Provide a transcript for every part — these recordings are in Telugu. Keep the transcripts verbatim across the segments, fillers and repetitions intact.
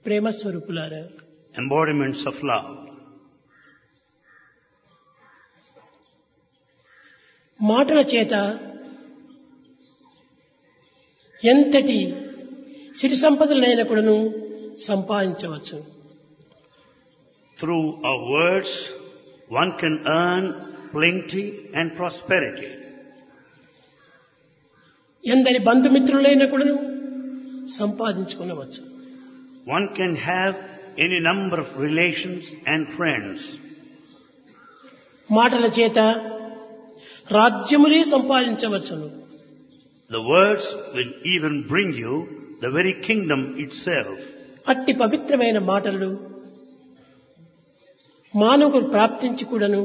ప్రేమ స్వరూపులారా, embodiments of love. మాటల చేత ఎంతటి సిరి సంపదలైన కూడాను సంపాదించవచ్చు. Through our words, one can earn plenty and prosperity. ఎందరి బంధుమిత్రులైన కూడాను సంపాదించుకునవచ్చు. One can have any number of relations and friends. మాటల చేత రాజ్యములే సంపాదించవచ్చును. The words will even bring you the very kingdom itself. అట్టి పవిత్రమైన మాటలు మానవుడు ప్రాప్తించి కూడాను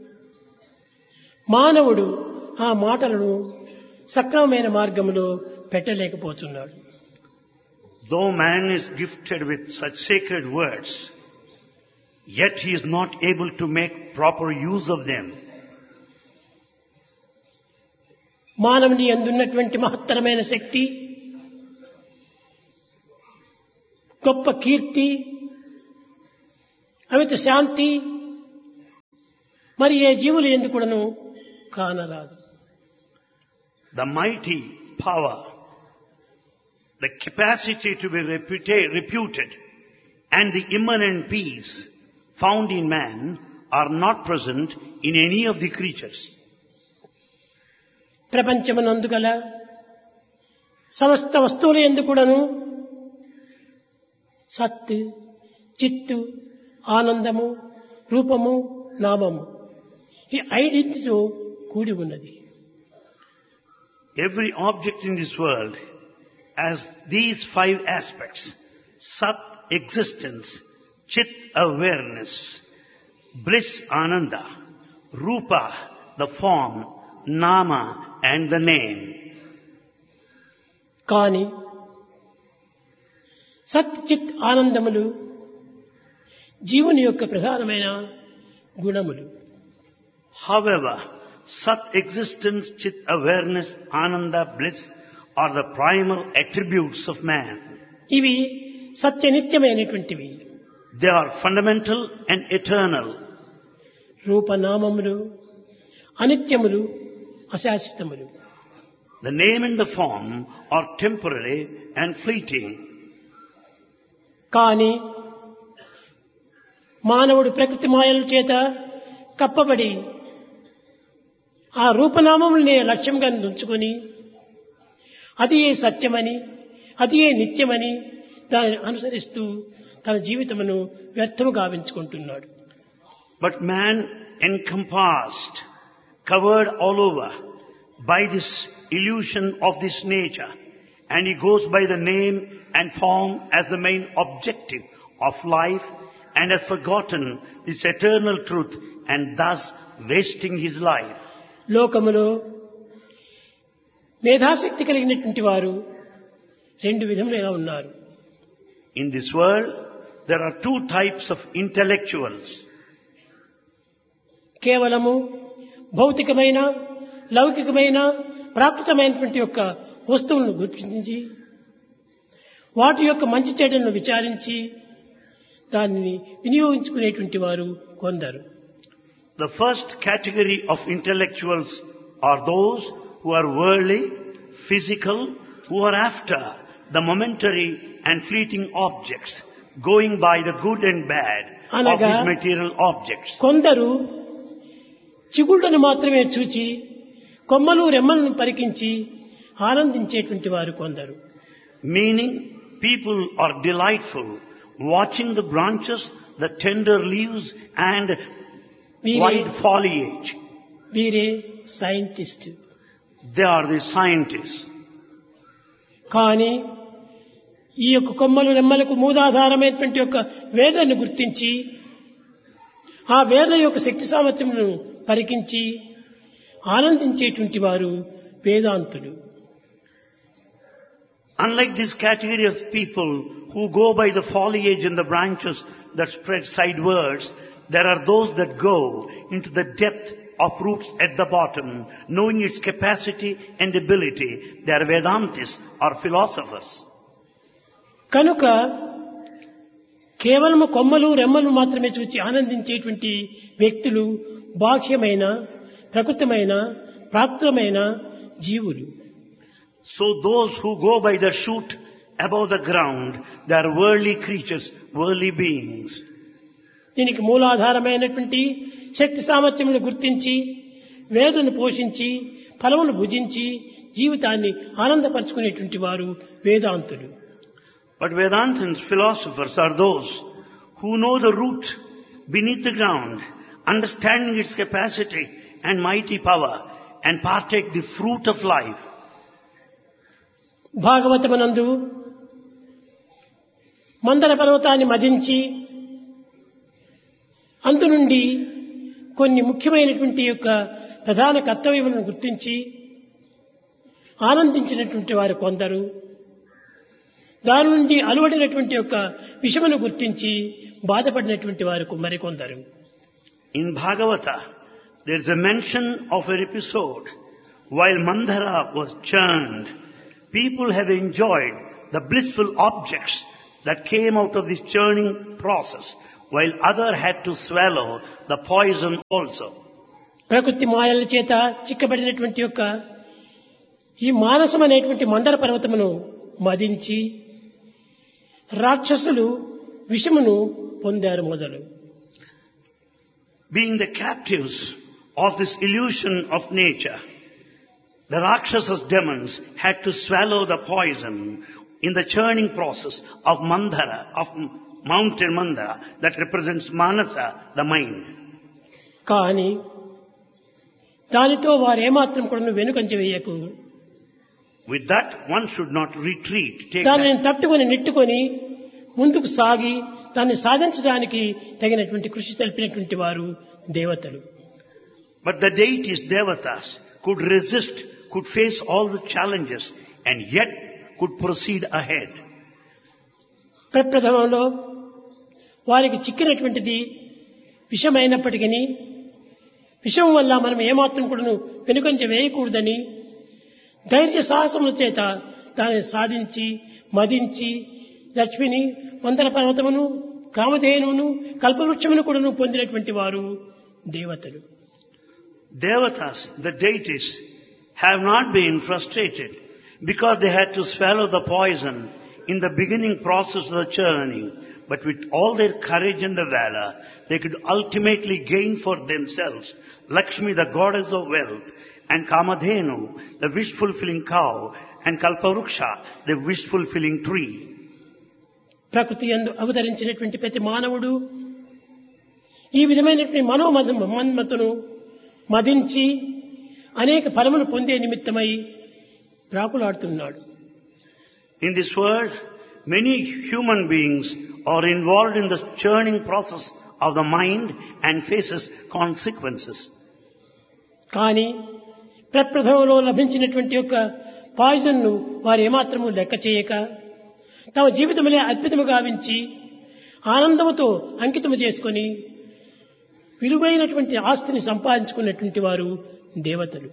మానవుడు ఆ మాటలను సక్రమమైన మార్గంలో పెట్టలేకపోతున్నాడు. Though man is gifted with such sacred words, yet he is not able to make proper use of them. మానవుని యందున్నటువంటి మహత్తరమైన శక్తి, గొప్ప కీర్తి, అమిత శాంతి మరి ఏ జీవులు ఎందు కూడాను కానరాదు. The mighty power, the capacity to be reputa- reputed, and the immanent peace found in man are not present in any of the creatures. ప్రపంచమునందు గల సమస్త వస్తువుల యందు కూడాను సత్, చిత్తు, ఆనందము, రూపము, నామము ఈ ఐదింటితో కూడి ఉన్నది. Every object in this world has these five aspects: Sat, existence; Chit, awareness; Bliss, Ananda; Rupa, the form; Nama, and the name. కానీ సత్, చిత్, ఆనందములు జీవుని యొక్క ప్రధానమైన గుణములు. However, Sat, existence; Chit, awareness; Ananda, bliss are the primal attributes of man. ఇవి సత్య నిత్యమైనటువంటివి. They are fundamental and eternal. రూపనామములు అనిత్యములు, అశాశ్వతములు. The name and the form are temporary and fleeting. కానీ మానవుడు ప్రకృతి మాయల చేత కప్పబడి ఆ రూపనామములనే లక్ష్యంగా ఉంచుకొని అది ఏ సత్యమని, అది ఏ నిత్యమని దానిని అనుసరిస్తూ తన జీవితమును వ్యర్థము గావించుకుంటున్నాడు. But man encompassed, covered all over by this illusion of this nature, and he goes by the name and form as the main objective of life, and has forgotten this eternal truth, and thus wasting his life. లోకములో మేధాశక్తి కలిగినటువంటి వారు రెండు విధములుగా ఉన్నారు. In this world, there are two types of intellectuals. కేవలము భౌతికమైన, లౌకికమైన, ప్రాకృతమైనటువంటి యొక్క వస్తువులను గుర్తించి వాటి యొక్క మంచి చెడులను విచారించి దానిని వినియోగించుకునేటువంటి వారు కొందరు. The first category of intellectuals are those who are worldly, physical, who are after the momentary and fleeting objects, going by the good and bad of these material objects. కొందరు చిగుళ్ళను మాత్రమే చూచి కొమ్మలు రెమ్మలను పరికించి ఆనందించేటువంటి వారు కొందరు. Meaning, people are delightful, watching the branches, the tender leaves and wide foliage. వీరే scientist. They are the scientists. కానీ ఈ యొక్క కొమ్మలు రెమ్మలకు మూలాధారమైనటువంటి యొక్క వేదాన్ని గుర్తించి ఆ వేద యొక్క శక్తి సామర్థ్యమును పరికించి ఆనందించేటువంటి వారు వేదాంతులు. Unlike this category of people who go by the foliage and the branches that spread sidewards, there are those that go into the depth of roots at the bottom, knowing its capacity and ability. They are Vedantis or philosophers. కనుక కేవలము కొమ్మలు రెమ్మలు మాత్రమే చూచి ఆనందించేటువంటి వ్యక్తులు బాహ్యమైన ప్రకృతమైన ప్రాప్తమైన జీవులు. So those who go by the shoot above the ground, they are worldly creatures, worldly beings. దీనికి మూలాధారమైనటువంటి శక్తి సామర్థ్యములను గుర్తించి వేదను పోషించి ఫలమును భుజించి జీవితాన్ని ఆనందపరుచుకునేటువంటి వారు వేదాంతులు. But Vedantans, philosophers, are those who know the root beneath the ground, understanding its capacity and mighty power, and partake the fruit of life. భాగవతమునందు మందర పర్వతాన్ని మదించి అందు నుండి కొన్ని ముఖ్యమైనటువంటి యొక్క ప్రధాన కర్తవ్యములను గుర్తించి ఆనందించినటువంటి వారు కొందరు, దాని నుండి అలవడినటువంటి యొక్క విషమును గుర్తించి బాధపడినటువంటి వారు మరికొందరు. In Bhagavata, there is a mention of an episode while Mandara was churned. People have enjoyed the blissful objects that came out of this churning process, while other had to swallow the poison also. ప్రకృతి మాయల చేత చిక్కబడినటువంటి యొక్క ఈ మానసం అనేటువంటి మందర పర్వతమును మదించి రాక్షసులు విషమును పొందారు మొదలు. Being the captives of this illusion of nature, the Rakshasas demons had to swallow the poison in the churning process of Mandara, of mountain Mandara, that represents Manasa, the mind. కానీ దానితో వారు ఏమాత్రం కూడా వెనుకంజ వేయకు. With that, one should not retreat. Take దానిని that. తట్టుకొని నెట్టుకొని ముందుకు సాగి దాన్ని సాధించడానికి తగినటువంటి కృషి తెలిపినటువంటి వారు దేవతలు. But the deities, devatas, could resist, could face all the challenges, and yet could proceed ahead. ప్రప్రథమంలో వారికి చిక్కినటువంటిది విషమైనప్పటికీ విషం వల్ల మనం ఏమాత్రం కూడా వెనుకంజ వేయకూడదని ధైర్య సాహసముల చేత దానిని సాధించి మదించి లక్ష్మిని మందర పర్వతమును కామధేనువును కల్పవృక్షమును కూడా పొందినటువంటి వారు దేవతలు. Devatas, the deities, have not been frustrated because they had to swallow the poison in the beginning process of the churning, but with all their courage and the valor, they could ultimately gain for themselves Lakshmi, the goddess of wealth, and Kamadhenu, the wish-fulfilling cow, and Kalparuksha, the wish-fulfilling tree. ప్రకృతి యందు అవతరించినటువంటి ప్రతి మానవుడు ఈ విధమైనటువంటి మనోమన్మతును మదించి అనేక ఫలములు పొందే నిమిత్తమై ప్రాకులాడుతున్నాడు. In this world, many human beings are involved in the churning process of the mind and faces consequences. కానీ ప్రప్రథమంలో లభించినటువంటి యొక్క పాయిజన్ ను వారు ఏమాత్రము లెక్క చేయక తమ జీవితములే అద్భుతము గావించి ఆనందముతో అంకితము చేసుకొని విలువైనటువంటి ఆస్తిని సంపాదించుకున్నటువంటి వారు దేవతలు.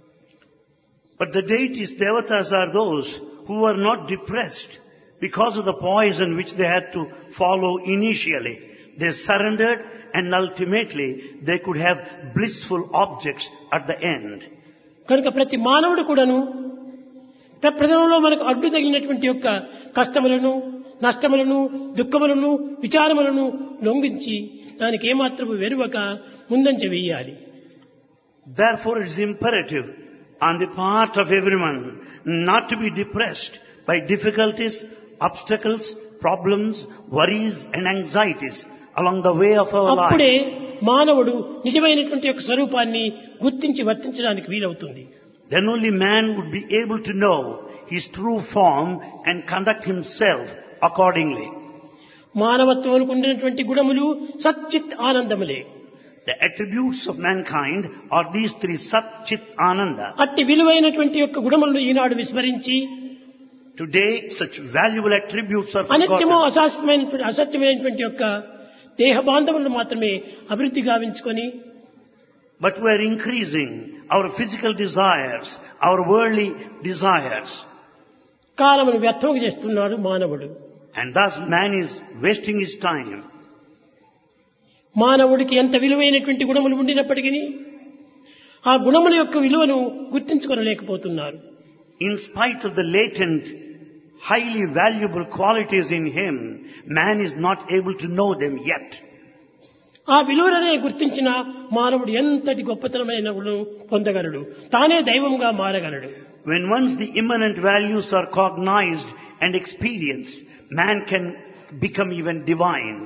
But the deities, devatas, are those who are not depressed because of the poison which they had to follow initially. They surrendered and ultimately they could have blissful objects at the end. కనుక ప్రతి మానవుడు కూడాను ప్రప్రథమంలో మనకు అడ్డు తగిలినటువంటి యొక్క కష్టములను నష్టములను దుఃఖములను విచారములను లొంగించి దానికి ఏమాత్రము వెరువక ముందంజ వేయాలి. Therefore it is imperative on the part of everyone not to be depressed by difficulties, obstacles, problems, worries and anxieties along the way of our life. అప్పుడే మానవుడు నిజమైనటువంటి యొక్క స్వరూపాన్ని గుర్తించి వర్తించడానికి వీలవుతుంది. Then only man would be able to know his true form and conduct himself accordingly. మానవత్వములకు ఉండినటువంటి గుణములు సచ్చిత్ ఆనందములే. The attributes of mankind are these three: Sat, Chit, Ananda. అట్టి విలువైనటువంటి యొక్క గుణములను ఈనాడు విస్మరించి Today such valuable attributes are అనిత్యము forgotten. అశాశ్వతమైన అసత్యమైనటువంటి యొక్క దేహ బాంధవులను మాత్రమే అభివృద్ధి గావించుకొని But we are increasing our physical desires, our worldly desires. కాలమును వ్యర్థం చేస్తున్నాడు మానవుడు. And thus man is wasting his time. మానవుడికి ఎంత విలువైనటువంటి గుణములు ఉండినప్పటికీ ఆ గుణముల యొక్క విలువను గుర్తించుకోలేకపోతున్నారు. In spite of the latent, highly valuable qualities in him, man is not able to know them yet. ఆ విలువలనే గుర్తించిన మానవుడు ఎంతటి గొప్పతనమైన గుణం పొందగలడు, తానే దైవంగా మారగలడు. When once the immanent values are cognized and experienced, man can become even divine.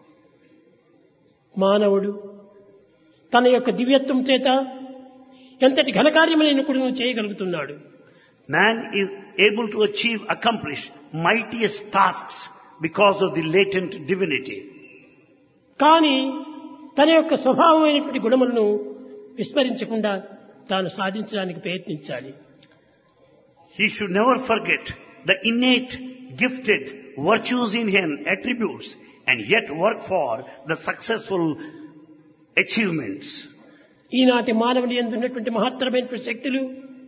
మానవుడు తన యొక్క దివ్యత్వం చేత ఎంతటి ఘనకార్యమైన కూడా చేయగలుగుతున్నాడు. Man is able to achieve, accomplish mightiest tasks because of the latent divinity. కానీ తన యొక్క స్వభావమైనటువంటి గుణములను విస్మరించకుండా తాను సాధించడానికి ప్రయత్నించాలి. He should never forget the innate, gifted virtues in him, attributes, and yet work for the successful achievements. ఈనాటి మానవుని యందు ఉన్నటువంటి మహత్తరమైనటువంటి శక్తులు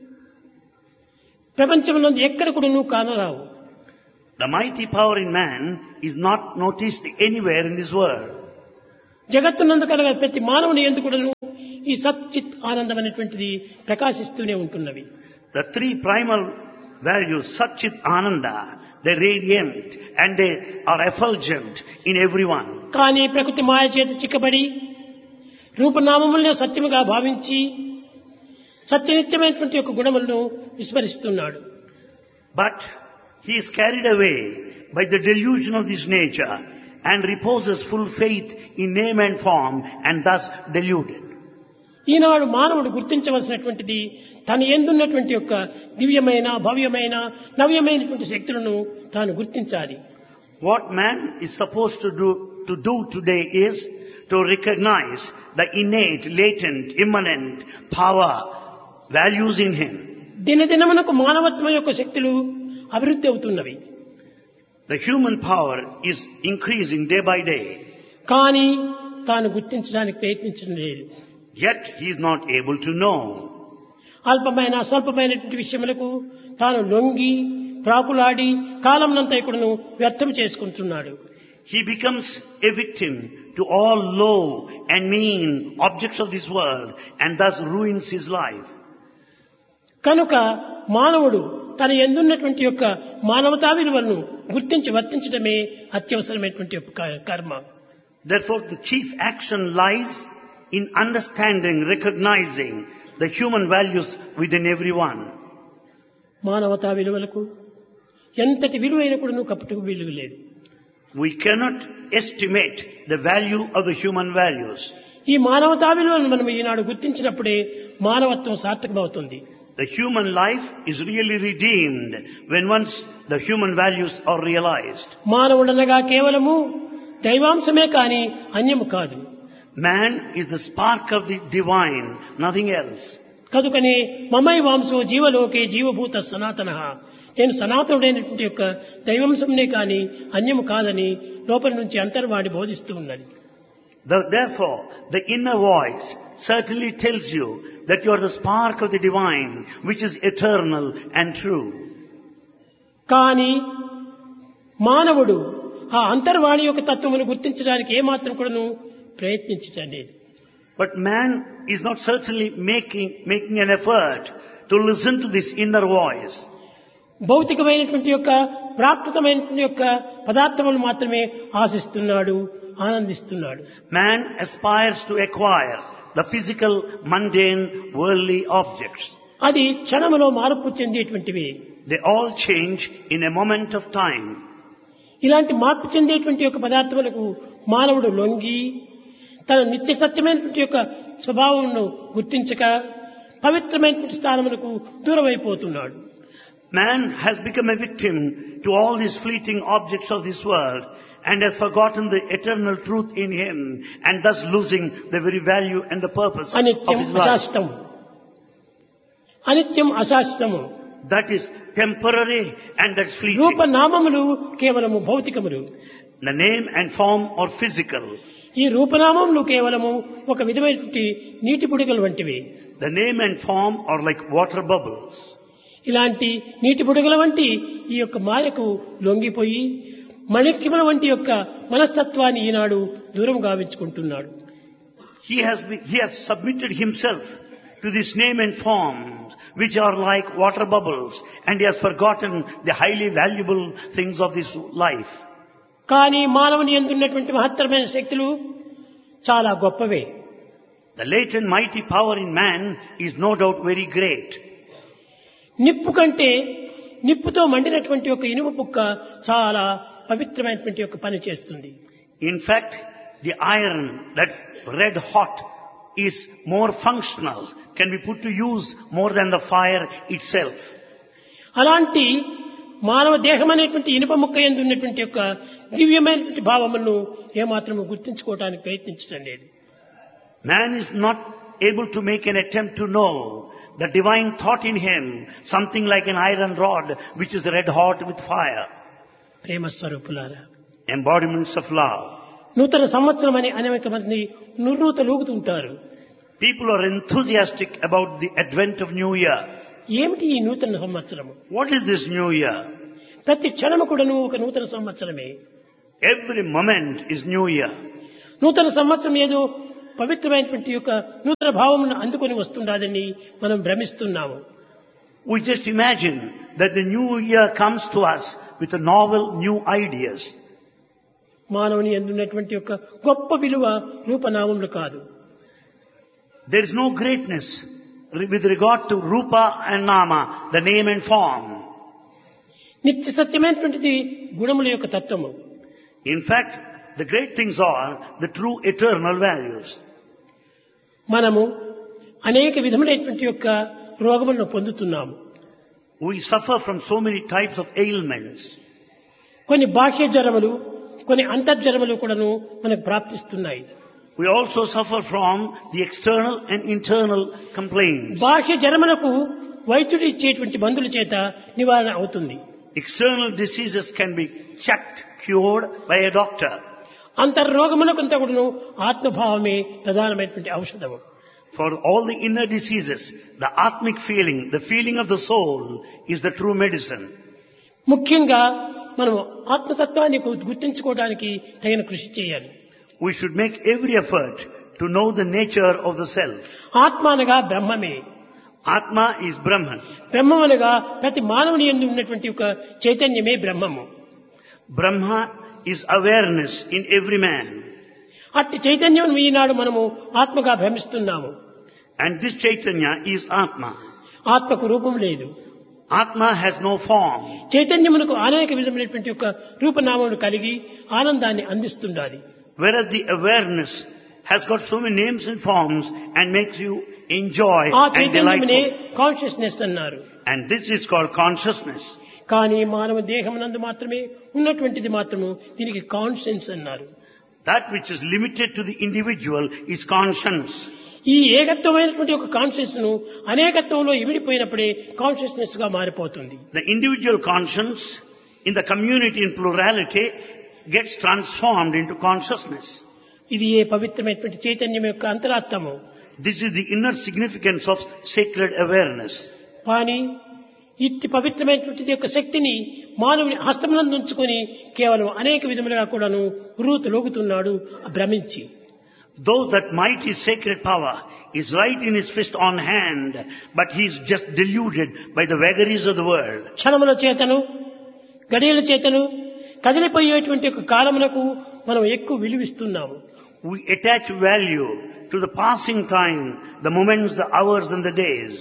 ప్రపంచంలో ఎక్కడ కూడా కానరావు. The mighty power in man is not noticed anywhere in this world. జగత్తునందు కలగ ప్రతి మానవుని యందు కూడా ఈ సత్ చిత్ ఆనందం అనేటువంటిది ప్రకాశిస్తూనే ఉంటున్నవి. The three primal values, Sat Chit Ananda, they radiant and they are effulgent in everyone. కానీ ప్రకృతి మాయ చేత చిక్కబడి రూపనామములనే సత్యముగా భావించి సత్యనిత్యమైనటువంటి యొక్క గుణములను విస్మరిస్తున్నాడు. But he is carried away by the delusion of this nature and reposes full faith in name and form and thus deluded. ఈనాడు మానవుడు గుర్తించవలసినటువంటిది తన యందున్నటువంటి యొక్క దివ్యమైన భవ్యమైన నవ్యమైనటువంటి శక్తులను తాను గుర్తించాలి. What man is supposed to do to do today is to recognize the innate, latent, immanent power, values in him. దినదినమునకు మానవత్వం యొక్క శక్తులు అభివృద్ధి అవుతున్నవి. The human power is increasing day by day. కానీ తాను గుర్తించడానికి ప్రయత్నించడం లేదు. Yet he is not able to know. అల్పమైన స్వల్పమైనటువంటి విషయములకు తాను లొంగి ప్రాకులాడి కాలమునంతా ఇక్కడను వ్యర్థం చేసుకుంటున్నాడు. He becomes a victim to all low and mean objects of this world and thus ruins his life. కనుక మానవుడు తన యందున్నటువంటి యొక్క మానవతా విలువలను గుర్తించి వర్తించడమే అత్యవసరమైనటువంటి యొక్క కర్మ. Therefore the chief action lies in understanding, recognizing the human values within everyone. మానవతా విలువలకు ఎంతటి విలువైన కూడా కపటకు విలువ లేదు. We cannot estimate the value of the human values. ఈ మానవతా విలువలను మనం ఈనాడు గుర్తించినప్పుడే మానవత్వం సార్థకమవుతుంది. The human life is really redeemed when once the human values are realized. మానవుడనగా కేవలము దైవాంశమే కాని అన్యము కాదు. Man is the spark of the divine, nothing else. కనుకనే మమై వాంసో జీవలోకే జీవభూత సనాతన, నేను సనాతనుడైనటువంటి యొక్క దైవాంశంనే కాని అన్యము కాదని లోపల నుంచి అంతర్వాడి బోధిస్తూ ఉన్నది. The, therefore, the inner voice certainly tells you that you are the spark of the divine, which is eternal and true. కానీ మానవుడు ఆ అంతర్వాణి యొక్క తత్వమును గుర్తించడానికి ఏమాత్రం కూడాను ప్రయత్నించటం లేదు. But man is not certainly making, making an effort to listen to this inner voice. భౌతికమైనటువంటి యొక్క ప్రాకృతమైనటువంటి యొక్క పదార్థములు మాత్రమే ఆశిస్తున్నాడు, ఆనందిస్తున్నాడు. Man aspires to acquire the physical, mundane, worldly objects. అది క్షణములో మార్పు చెందేటువంటివి. They all change in a moment of time. ఇలాంటి మార్పు చెందేటువంటి యొక్క పదార్థములకు మానవుడు లొంగి తన నిత్య సత్యమైనటువంటి యొక్క స్వభావమును గుర్తించక పవిత్రమైనటువంటి స్థానములకు దూరమైపోతున్నాడు. Man has become a victim to all these fleeting objects of this world and has forgotten the eternal truth in him and thus losing the very value and the purpose of అనిత్యం his life. అశాశ్వతం, అనిత్యం అశాశ్వతము. That is temporary and that's fleeting. రూపనామములు కేవలము భౌతికములు. The name and form are physical. ఈ రూపనామములు కేవలము ఒక విధమైనటువంటి నీటి బుడగలు వంటివి. The name and form are like water bubbles. ఇలాంటి నీటి బుడగల వంటి ఈ యొక్క మాయకు లొంగిపోయి మణికిమల వంటి యొక్క మనస్తత్వాన్ని ఈనాడు దూరం గావించుకుంటున్నాడు. He has been, he has submitted himself to this name and form, which are like water bubbles, and he has forgotten the highly valuable things of this life. కానీ మానవుని యందు ఉన్నటువంటి మహత్తరమైన శక్తులు చాలా గొప్పవే. The latent mighty power in man is no doubt very great. నిప్పు కంటే నిప్పుతో మండినటువంటి ఒక ఇనుము పుక్క చాలా పవిత్రమైనటువంటి ఒక పని చేస్తుంది. In fact, the iron that's red hot is more functional, can be put to use more than the fire itself. అలాంటి మానవ దేహం అనేటువంటి ఇనుప ముక్క యందు ఉన్నటువంటి యొక్క దివ్యమైనటువంటి భావములను ఏమాత్రము గుర్తించుకోవడానికి ప్రయత్నించడం లేదు. Man is not able to make an attempt to know the divine thought in him, something like an iron rod which is red hot with fire. ప్రేమ స్వరూపులారా, Embodiments of love. నూతన సంవత్సరం అని అనేక మంది నుర్రూత లూగుతుంటారు. People are enthusiastic about the advent of New Year. ఏమిటి ఈ నూతన సంవత్సరము? What is this New Year? ప్రతి క్షణము కూడాను ఒక నూతన సంవత్సరమే. Every moment is New Year. నూతన సంవత్సరం ఏదో పవిత్రమైనటువంటి యొక్క నూతన భావమును అందుకొని వస్తుండాలని మనం భ్రమిస్తున్నాము. We just imagine that the New Year comes to us with a novel new ideas. మానవుని యందు ఉన్నటువంటి యొక్క గొప్ప విలువ రూపనామములు కాదు. There is no greatness with regard to Rupa and Nama, the name and form. నిత్య సత్యమైనటువంటిది గుణముల యొక్క తత్వము. In fact, the great things are the true eternal values. మనము అనేక విధములైనటువంటి యొక్క రోగములను పొందుతున్నాము. We suffer from so many types of ailments. కొన్ని బాహ్య జ్వరములు, కొన్ని అంతర్జ్వరములు కూడాను మనకు ప్రాప్తిస్తున్నాయి. We also suffer from the external and internal complaints. బాహ్య జ్వరములకు వైద్యుడు ఇచ్చేటువంటి మందుల చేత నివారణ అవుతుంది. External diseases can be checked, cured by a doctor. అంతర్రోగములకు అంతా కూడాను ఆత్మభావమే ప్రధానమైనటువంటి ఔషధము. For all the inner diseases, the atmic feeling, the feeling of the soul is the true medicine. ముఖ్యంగా మనం ఆత్మతత్వాన్ని గుర్తించుకోవడానికి తగిన కృషి చేయాలి. We should make every effort to know the nature of the self. ఆత్మ అనగా బ్రహ్మమే. Atma is Brahman. బ్రహ్మం అనగా ప్రతి మానవుని యందు ఉన్నటువంటి ఒక చైతన్యమే బ్రహ్మము. Brahma is awareness in every man. అట్టి చైతన్యం ఈనాడు మనము ఆత్మగా భ్రమిస్తున్నాము. And this Chaitanya is Atma. ఆత్మకు రూపం లేదు. Atma has no form. చైతన్యమునకు అనేక విధమైనటువంటి ఒక రూపనామములు కలిగి ఆనందాన్ని అందిస్తుండాలి. Whereas the awareness has got so many names and forms and makes you enjoy ఆ and చైతన్యమునే delightful. కాన్షియస్నెస్ అన్నారు. And this is called consciousness. కానీ మానవ దేహమునందు మాత్రమే ఉన్నటువంటిది మాత్రము దీనికి కాన్షియన్స్ అన్నారు. That which is limited to the individual is conscience. ఈ ఏకత్వమైనటువంటి ఒక కాన్షియస్ ను అనేకత్వంలో ఇమిడిపోయినప్పుడే కాన్షియస్నెస్ గా మారిపోతుంది. The individual conscience in the community in plurality gets transformed into consciousness. ఇది ఏ పవిత్రమైనటువంటి చైతన్యం యొక్క అంతరాత్మము. This is the inner significance of sacred awareness. కానీ ఇట్టి పవిత్రమైనటువంటి యొక్క శక్తిని మానవుని హస్తమునందు ఉంచుకొని కేవలం అనేక విధములుగా కూడాను Ruth లోగుతున్నాడు భ్రమించి. Though that mighty sacred power is right in his fist on hand, but he is just deluded by the vagaries of the world. క్షణముల చేతను గడియల చేతను కదిలిపోయేటువంటి ఒక కాలమునకు మనం ఎక్కువ విలువిస్తున్నాము. We attach value to the passing time, the moments, the hours and the days.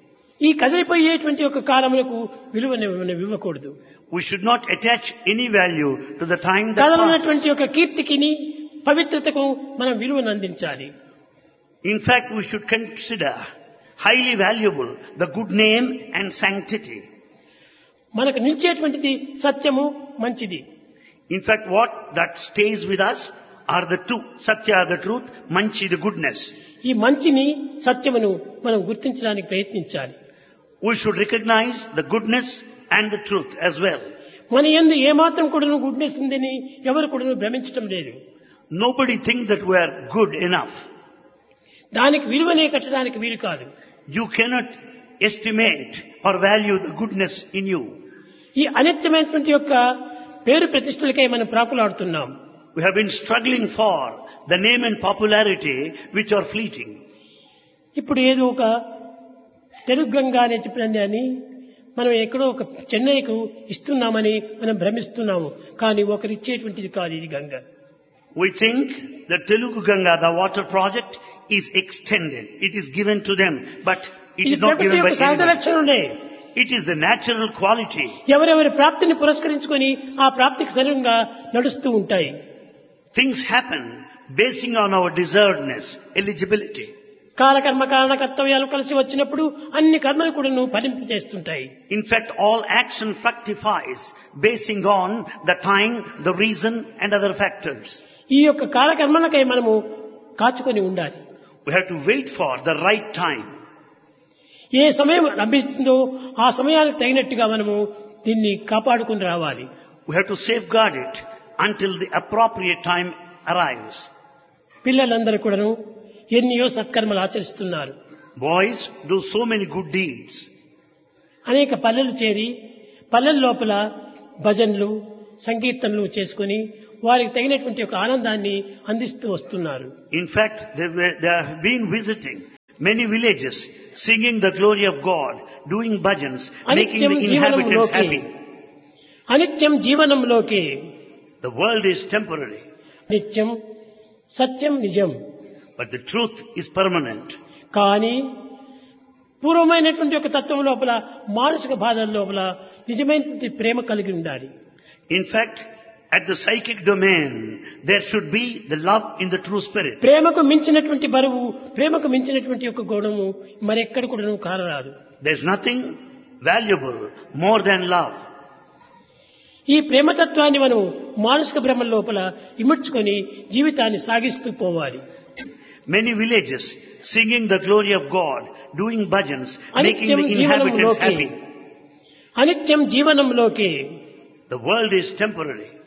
ఈ కదిలిపోయేటువంటి ఒక కాలములకు విలువని ఇవ్వకూడదు. We should not attach any value to the time that కదలనటువంటి passes. ఒక కీర్తికిని పవిత్రతకు మనం విలువను అందించాలి. In fact, we should consider highly valuable the good name and sanctity. మనకు నిలిచేటువంటిది సత్యము మంచిది. In fact, what that stays with us are the two. Satya, the truth, Manchi, the goodness. ఈ మంచిని సత్యమును మనం గుర్తించడానికి ప్రయత్నించాలి. We should recognize the goodness and the truth as well. మన యందు ఏమాత్రం కూడా గుడ్నెస్ ఉందని ఎవరు కూడా భ్రమించడం లేదు. Nobody thinks that we are good enough. దానికి విలువనే కట్టడానికి వీలు కాదు. You cannot estimate or value the goodness in you. ఈ అనిత్యమైనటువంటి యొక్క పేరు ప్రతిష్టలకై మనం ప్రాకులాడుతున్నాం. We have been struggling for the name and popularity which are fleeting. ఇప్పుడు ఏదో ఒక తెలుగు గంగా అనే చెప్పినని మనం ఎక్కడో ఒక చెన్నైకు ఇస్తున్నామని మనం భ్రమిస్తున్నాము. కానీ ఒకరు ఇచ్చేటువంటిది కాదు ఇది Ganga. We think the Telugu Ganga, the water project, is extended. It is given to them, but it ఇది is not ప్రకృతి given by యొక్క సహజ anyone. లక్షణమే. It is the natural quality. ఎవరెవరి ప్రాప్తిని పురస్కరించుకొని ఆ ప్రాప్తికి సరిగ్గా నడుస్తూ ఉంటాయి. Things happen basing on our deservedness, eligibility. కాలకర్మ కారణ కర్తవ్యాలు కలిసి వచ్చినప్పుడు అన్ని కర్మలు కూడా ఫలింపు చేస్తుంటాయి. In fact, all action fructifies basing on the time, the reason and other factors. ఈ యొక్క కాలకర్మలకై మనము కాచుకొని ఉండాలి. We have to wait for the right time. ఏ సమయం లభిస్తుందో ఆ సమయానికి తగినట్టుగా మనము దీన్ని కాపాడుకుని రావాలి. We have to safeguard it until the appropriate time arrives. పిల్లలందరూ కూడాను ఎన్నో సత్కర్మలు ఆచరిస్తున్నారు. Boys do so many good deeds. అనేక పల్లెలు చేరి పల్లెల లోపల భజనలు సంకీర్తనలు చేసుకుని వారికి తగినటువంటి ఒక ఆనందాన్ని అందిస్తూ వస్తున్నారు. In fact, they, were, they have been visiting many villages, singing the glory of God, doing bhajans, making the inhabitants happy. అనిత్యం జీవనంలోకి. The world is temporary. నిత్యం సత్యం నిజం. But the truth is permanent. కానీ పూర్వమైనటువంటి ఒక తత్వం లోపల మానసిక బాధల లోపల నిజమైనటువంటి ప్రేమ కలిగి ఉండాలి. In fact, at the psychic domain, there should be the love in the true spirit. ప్రేమకు మించినటువంటి బరువు, ప్రేమకు మించినటువంటి ఒక గుణము మరెక్కడ కూడా కానరాదు. There's nothing valuable more than love. ఈ ప్రేమతత్వాన్ని మనం మానసిక భ్రమల లోపల ఇముడ్చుకొని జీవితాన్ని సాగిస్తూ పోవాలి. Many villages singing the glory of God, doing bhajans, making the inhabitants happy. అనిత్యం జీవనంలోకి. The world is temporary.